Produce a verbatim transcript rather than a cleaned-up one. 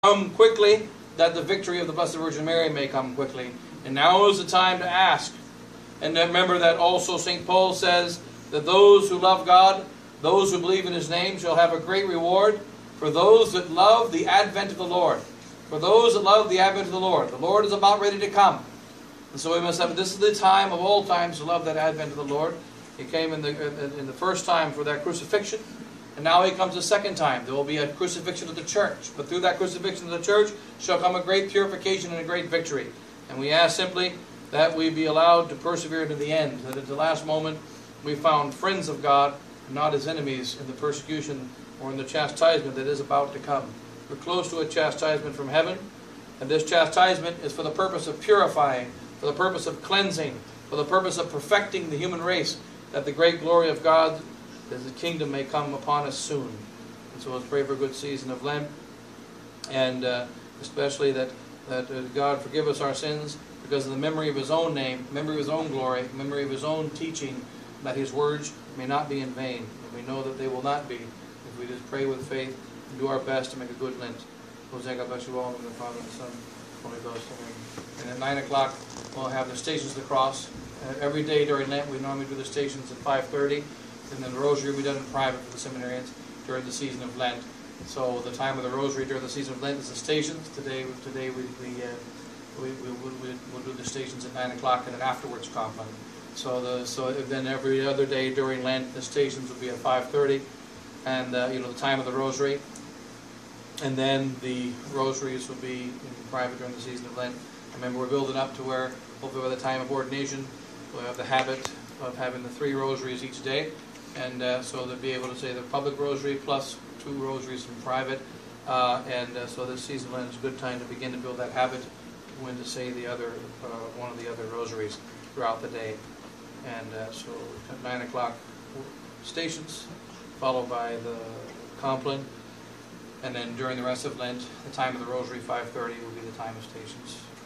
Come quickly, that the victory of the Blessed Virgin Mary may come quickly. And now is the time to ask. And remember that also Saint Paul says that those who love God, those who believe in His name, shall have a great reward. For those that love the advent of the Lord. For those that love the advent of the Lord. The Lord is about ready to come. And so we must have, this is the time of all times to love that advent of the Lord. He came in the, in the first time for that crucifixion. And now He comes a second time. There will be a crucifixion of the church. But through that crucifixion of the church shall come a great purification and a great victory. And we ask simply that we be allowed to persevere to the end. That at the last moment we found friends of God, not His enemies, in the persecution or in the chastisement that is about to come. We're close to a chastisement from heaven. And this chastisement is for the purpose of purifying, for the purpose of cleansing, for the purpose of perfecting the human race, that the great glory of God, that His kingdom may come upon us soon. And so let's pray for a good season of Lent, and uh, especially that, that uh, God forgive us our sins because of the memory of His own name, memory of His own glory, memory of His own teaching, that His words may not be in vain. And we know that they will not be if we just pray with faith and do our best to make a good Lent. Jose, God bless you all, in the Father, and the Son, and the Holy Ghost. Amen. And at nine o'clock we'll have the Stations of the Cross. Uh, every day during Lent we normally do the Stations at five thirty. And then the Rosary will be done in private for the seminarians during the season of Lent. So the time of the Rosary during the season of Lent is the Stations. Today, today we we, uh, we, we, we we'll do the Stations at nine o'clock and then afterwards Compline. So the so then every other day during Lent the Stations will be at five thirty, and uh, you know the time of the Rosary. And then the Rosaries will be in private during the season of Lent. Remember, we're building up to where hopefully by the time of ordination we'll have the habit of having the three Rosaries each day. And uh, so they'll be able to say the public rosary plus two rosaries from private. Uh, and uh, so this season of Lent is a good time to begin to build that habit when to say the other, uh, one of the other rosaries throughout the day. And uh, so at nine o'clock Stations, followed by the Compline. And then during the rest of Lent, the time of the Rosary, five thirty, will be the time of Stations.